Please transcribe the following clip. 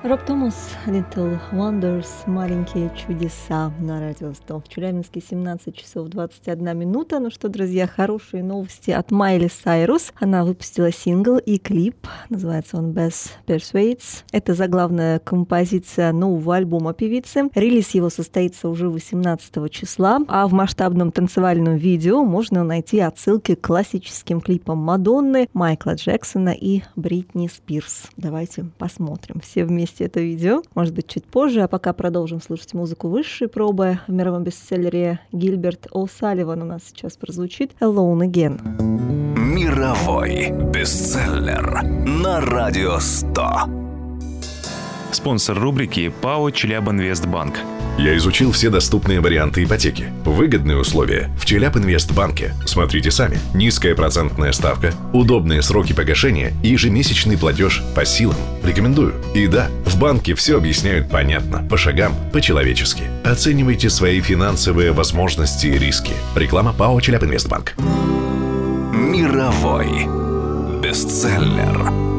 Роб Томас, Little Wonders, маленькие чудеса на Радио 100. В Челябинске 17 часов 21 минута. Ну что, друзья, хорошие новости от Майли Сайрус. Она выпустила сингл и клип. Называется он Best Persuades. Это заглавная композиция нового альбома певицы. Релиз его состоится уже 18 числа. А в масштабном танцевальном видео можно найти отсылки к классическим клипам Мадонны, Майкла Джексона и Бритни Спирс. Давайте посмотрим все вместе это видео, может быть, чуть позже, а пока продолжим слушать музыку высшей пробы. В мировом бестселлере Гильберт О'Салливан у нас сейчас прозвучит «Alone Again». Мировой бестселлер на Радио 100. Спонсор рубрики ПАО «Челябинвестбанк». Я изучил все доступные варианты ипотеки. Выгодные условия в Челябинвестбанке. Смотрите сами. Низкая процентная ставка, удобные сроки погашения и ежемесячный платеж по силам. Рекомендую. И да, в банке все объясняют понятно, по шагам, по-человечески. Оценивайте свои финансовые возможности и риски. Реклама ПАО «Челябинвестбанк». Мировой бестселлер.